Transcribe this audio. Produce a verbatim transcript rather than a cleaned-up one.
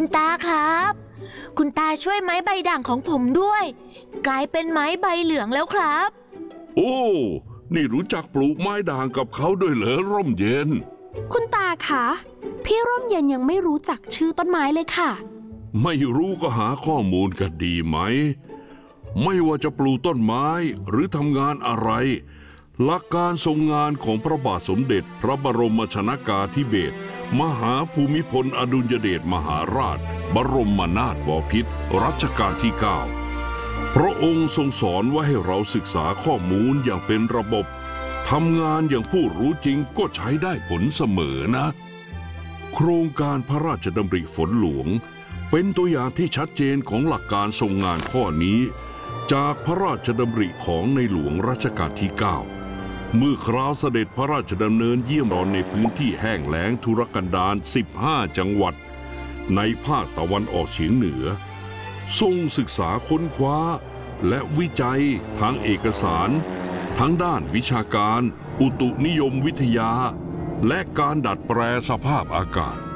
ตาครับคุณตาช่วยไม้ใบด่างของผมด้วยกลายเป็นไม้ใบเหลืองแล้วครับโอ้นี่รู้จักปลูกไม้ด่างกับเขาด้วยเหรอร่มเย็นคุณตาคะพี่ร่มเย็นยังไม่รู้จักชื่อต้นไม้เลยค่ะไม่รู้ก็หาข้อมูลกันดีไหมไม่ว่าจะปลูกต้นไม้หรือทำงานอะไรหลักการทรงงานของพระบาทสมเด็จพระบรมชนกาธิเบศรมหาภูมิพลอดุลยเดชมหาราชบรมนาถบพิตรรัชกาลที่เก้าพระองค์ทรงสอนว่าให้เราศึกษาข้อมูลอย่างเป็นระบบทำงานอย่างผู้รู้จริงก็ใช้ได้ผลเสมอนะโครงการพระราชดำริฝนหลวงเป็นตัวอย่างที่ชัดเจนของหลักการทรงงานข้อนี้จากพระราชดำริของในหลวงรัชกาลที่เก้าเมื่อคราวเสด็จพระราชดำเนินเยี่ยมรอนในพื้นที่แห้งแล้งทุรกันดารสิบห้าจังหวัดในภาคตะวันออกเฉียงเหนือทรงศึกษาค้นคว้าและวิจัยทางเอกสารทั้งด้านวิชาการอุตุนิยมวิทยาและการดัดแปลสภาพอากาศ